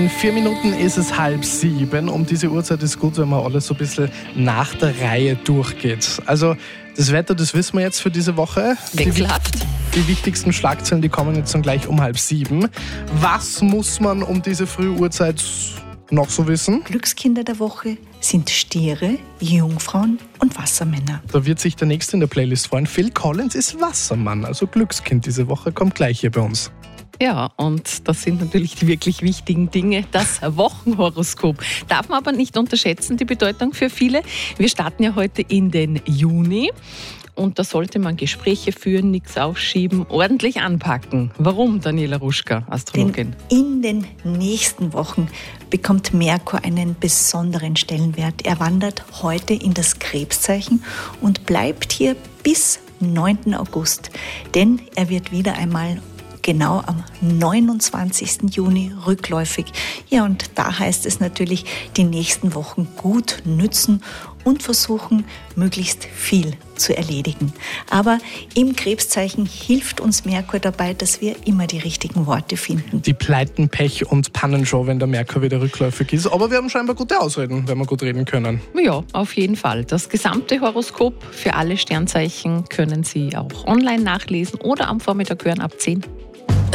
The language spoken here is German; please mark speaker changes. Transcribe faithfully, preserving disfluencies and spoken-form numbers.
Speaker 1: In vier Minuten ist es halb sieben. Um diese Uhrzeit ist gut, wenn man alles so ein bisschen nach der Reihe durchgeht. Also das Wetter, das wissen wir jetzt für diese Woche.
Speaker 2: Wechselhaft.
Speaker 1: Die, die wichtigsten Schlagzeilen, die kommen jetzt dann gleich um halb sieben. Was muss man um diese frühe Uhrzeit noch so wissen?
Speaker 3: Glückskinder der Woche sind Stiere, Jungfrauen und Wassermänner.
Speaker 1: Da wird sich der Nächste in der Playlist freuen. Phil Collins ist Wassermann, also Glückskind diese Woche, kommt gleich hier bei uns.
Speaker 2: Ja, und das sind natürlich die wirklich wichtigen Dinge. Das Wochenhoroskop darf man aber nicht unterschätzen, die Bedeutung für viele. Wir starten ja heute in den Juni. Und da sollte man Gespräche führen, nichts aufschieben, ordentlich anpacken. Warum, Daniela Ruschka, Astrologin?
Speaker 3: Denn in den nächsten Wochen bekommt Merkur einen besonderen Stellenwert. Er wandert heute in das Krebszeichen und bleibt hier bis neunten August. Denn er wird wieder einmal genau am neunundzwanzigsten Juni rückläufig. Ja, und da heißt es natürlich, die nächsten Wochen gut nützen und versuchen, möglichst viel zu erledigen. Aber im Krebszeichen hilft uns Merkur dabei, dass wir immer die richtigen Worte finden.
Speaker 1: Die Pleiten, Pech und Pannenshow, wenn der Merkur wieder rückläufig ist. Aber wir haben scheinbar gute Ausreden, wenn wir gut reden können.
Speaker 2: Ja, auf jeden Fall. Das gesamte Horoskop für alle Sternzeichen können Sie auch online nachlesen oder am Vormittag hören ab zehn.